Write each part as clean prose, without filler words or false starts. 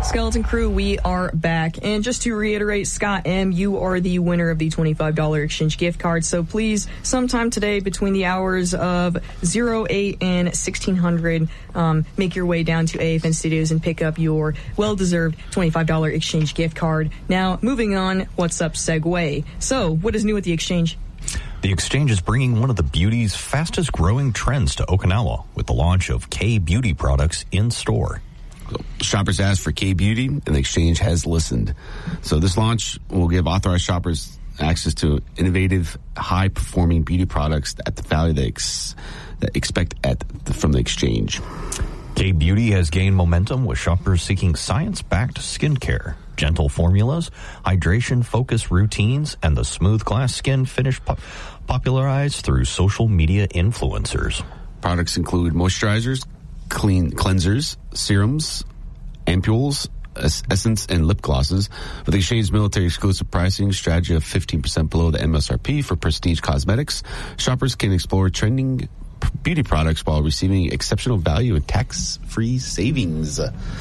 Skeleton Crew, we are back. And just to reiterate, Scott M., you are the winner of the $25 exchange gift card. So please, sometime today between the hours of 08 and 1600, make your way down to AFN Studios and pick up your well-deserved $25 exchange gift card. Now, moving on, what's up, Segway? So, what is new at the exchange? The exchange is bringing one of the beauty's fastest growing trends to Okinawa with the launch of K-Beauty products in store. Shoppers asked for K-Beauty, and the exchange has listened. So this launch will give authorized shoppers access to innovative, high-performing beauty products at the value they expect from the exchange. K-Beauty has gained momentum with shoppers seeking science-backed skincare, gentle formulas, hydration-focused routines, and the smooth glass skin finish popularized through social media influencers. Products include moisturizers, cleansers, serums, ampules, essence, and lip glosses. With the exchange's military-exclusive pricing strategy of 15% below the MSRP for prestige cosmetics, shoppers can explore trending beauty products while receiving exceptional value and tax-free savings.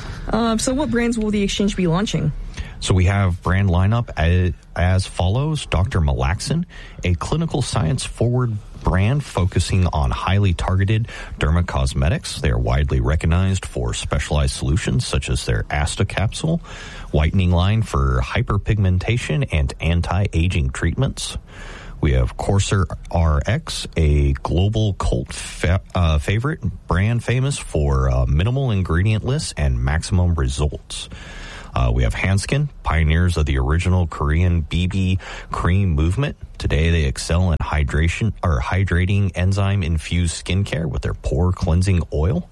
So what brands will the exchange be launching? So we have brand lineup as follows. Dr. Malaxin, a clinical science-forward brand focusing on highly targeted dermacosmetics. They are widely recognized for specialized solutions such as their Asta capsule, whitening line for hyperpigmentation and anti-aging treatments. We have Corsair RX, a global cult favorite brand famous for minimal ingredient lists and maximum results. We have Hanskin, pioneers of the original Korean BB cream movement. Today they excel in hydrating enzyme-infused skincare with their pore cleansing oil.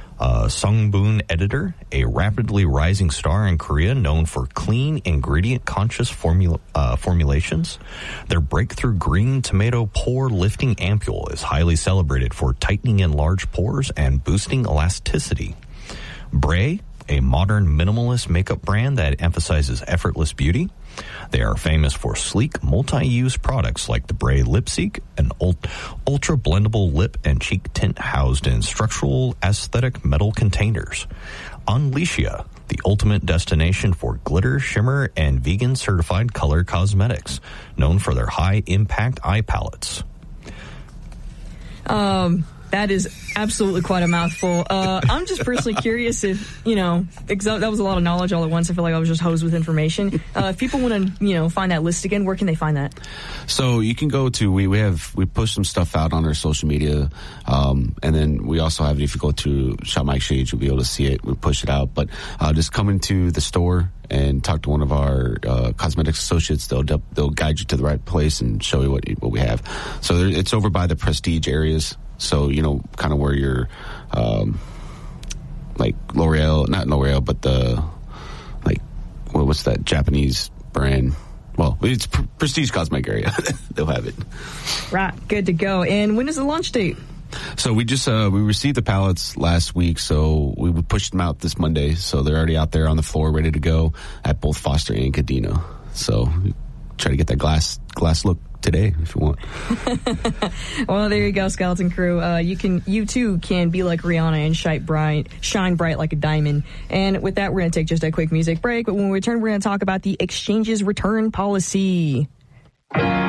Sungbun Editor, a rapidly rising star in Korea known for clean, ingredient-conscious formulations. Their breakthrough green tomato pore-lifting ampule is highly celebrated for tightening enlarged pores and boosting elasticity. Bray, a modern minimalist makeup brand that emphasizes effortless beauty. They are famous for sleek, multi-use products like the Bray Lipseek, an ultra-blendable lip and cheek tint housed in structural aesthetic metal containers. Unleashia, the ultimate destination for glitter, shimmer, and vegan-certified color cosmetics, known for their high-impact eye palettes. That is absolutely quite a mouthful. I'm just personally curious if, that was a lot of knowledge all at once. I feel like I was just hosed with information. If people want to, find that list again, where can they find that? So you can go to, we push some stuff out on our social media. And then we also have, if you go to Shop My Exchange, you'll be able to see it. We push it out. But just come into the store and talk to one of our cosmetics associates. They'll guide you to the right place and show you what we have. So it's over by the prestige areas. So, kind of where you're, like L'Oreal, not L'Oreal, but what's that Japanese brand? Well, it's prestige cosmetic area. They'll have it. Right. Good to go. And when is the launch date? So we just, we received the pallets last week, so we pushed them out this Monday. So they're already out there on the floor, ready to go at both Foster and Kadena. So try to get that glass look today if you want. Well, there you go, Skeleton Crew. You too can be like Rihanna and shine bright like a diamond. And with that, we're going to take just a quick music break. But when we return, we're going to talk about the exchange's return policy.